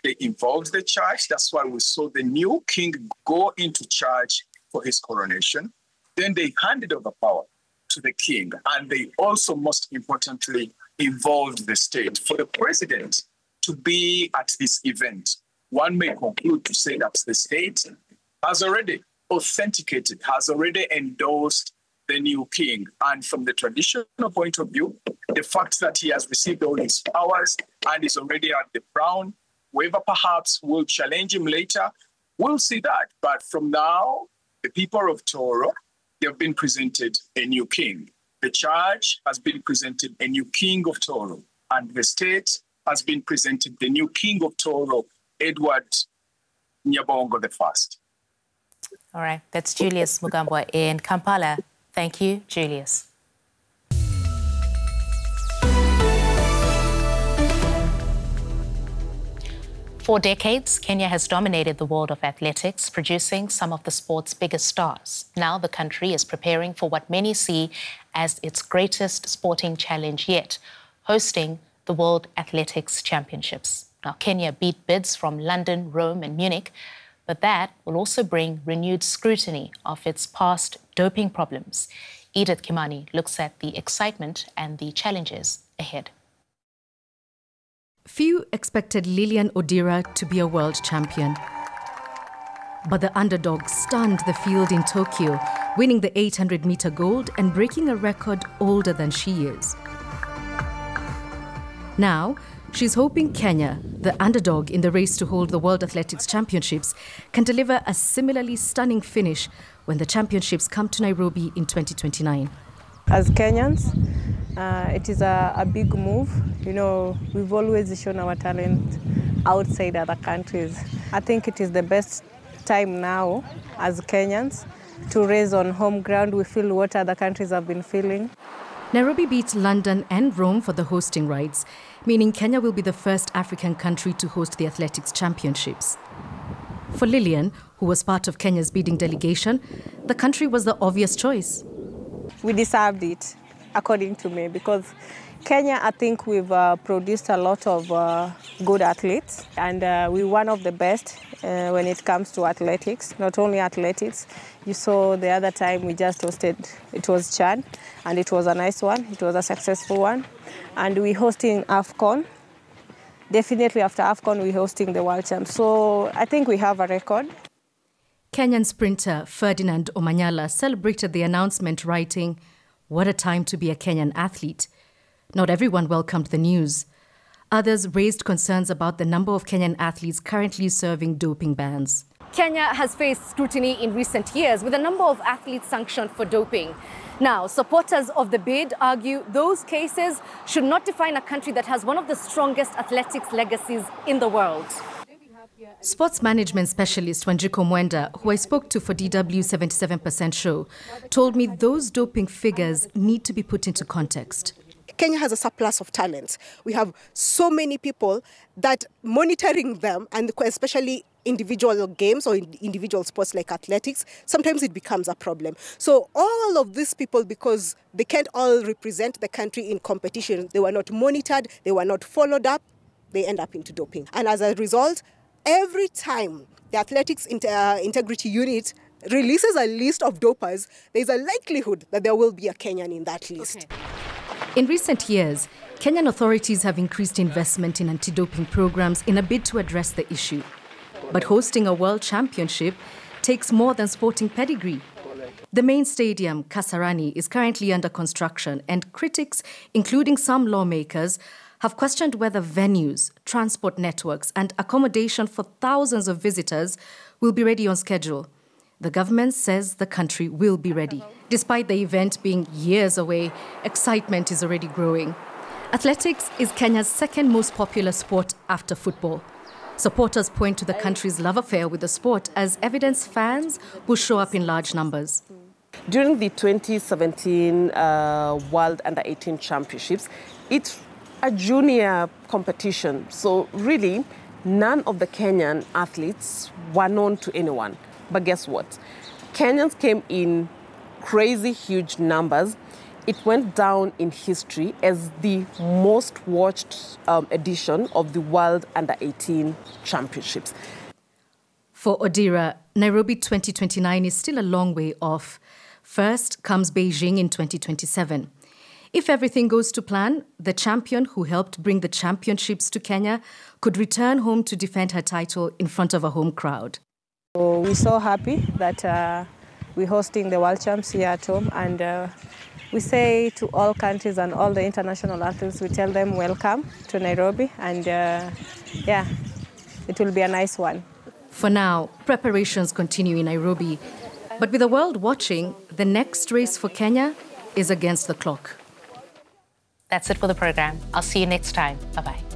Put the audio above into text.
they involved the church. That's why we saw the new king go into church for his coronation. Then they handed over power to the king. And they also, most importantly, involved the state. For the president to be at this event, one may conclude to say that the state has already authenticated, has already endorsed the new king. And from the traditional point of view, the fact that he has received all his powers and is already at the crown, whoever perhaps will challenge him later, we'll see that. But from now, the people of Toro, they have been presented a new king. The church has been presented a new king of Toro, and the state has been presented the new king of Toro, Edward Nyabongo I. All right, that's Julius Mugambwa in Kampala. Thank you, Julius. For decades, Kenya has dominated the world of athletics, producing some of the sport's biggest stars. Now the country is preparing for what many see as its greatest sporting challenge yet, hosting the World Athletics Championships. Now, Kenya beat bids from London, Rome and Munich, but that will also bring renewed scrutiny of its past doping problems. Edith Kimani looks at the excitement and the challenges ahead. Few expected Lilian Odira to be a world champion. But the underdog stunned the field in Tokyo, winning the 800-meter gold and breaking a record older than she is. Now, she's hoping Kenya, the underdog in the race to hold the World Athletics Championships, can deliver a similarly stunning finish when the championships come to Nairobi in 2029. As Kenyans, it is a big move. You know, we've always shown our talent outside other countries. I think it is the best time now as Kenyans to race on home ground. We feel what other countries have been feeling. Nairobi beat London and Rome for the hosting rights, meaning Kenya will be the first African country to host the Athletics Championships. For Lilian, who was part of Kenya's bidding delegation, the country was the obvious choice. We deserved it, according to me, because Kenya, I think we've produced a lot of good athletes, and we're one of the best when it comes to athletics. Not only athletics, you saw the other time we just hosted, it was Chad, and it was a nice one, it was a successful one. And we're hosting AFCON. Definitely after AFCON, we're hosting the World Champs. So I think we have a record. Kenyan sprinter Ferdinand Omanyala celebrated the announcement, writing, "What a time to be a Kenyan athlete." Not everyone welcomed the news. Others raised concerns about the number of Kenyan athletes currently serving doping bans. Kenya has faced scrutiny in recent years with a number of athletes sanctioned for doping. Now, supporters of the bid argue those cases should not define a country that has one of the strongest athletics legacies in the world. Sports management specialist Wanjiko Mwenda, who I spoke to for DW's 77% show, told me those doping figures need to be put into context. Kenya has a surplus of talents. We have so many people that monitoring them, and especially individual games or individual sports like athletics, sometimes it becomes a problem. So all of these people, because they can't all represent the country in competition, they were not monitored, they were not followed up, they end up into doping. And as a result, every time the Athletics Integrity Unit releases a list of dopers, there's a likelihood that there will be a Kenyan in that list. Okay. In recent years, Kenyan authorities have increased investment in anti-doping programs in a bid to address the issue. But hosting a world championship takes more than sporting pedigree. The main stadium, Kasarani, is currently under construction, and critics, including some lawmakers, have questioned whether venues, transport networks, and accommodation for thousands of visitors will be ready on schedule. The government says the country will be ready. Despite the event being years away, excitement is already growing. Athletics is Kenya's second most popular sport after football. Supporters point to the country's love affair with the sport as evidence fans will show up in large numbers. During the 2017 World Under-18 Championships, it's a junior competition. So really, none of the Kenyan athletes were known to anyone. But guess what? Kenyans came in crazy huge numbers. it went down in history as the most watched edition of the World Under-18 Championships. For Odira, Nairobi 2029 is still a long way off. First comes Beijing in 2027. If everything goes to plan, the champion who helped bring the championships to Kenya could return home to defend her title in front of a home crowd. So we're so happy that we're hosting the World Champs here at home, and we say to all countries and all the international athletes, we tell them welcome to Nairobi, and yeah, it will be a nice one. For now, preparations continue in Nairobi. But with the world watching, the next race for Kenya is against the clock. That's it for the program. I'll see you next time. Bye-bye.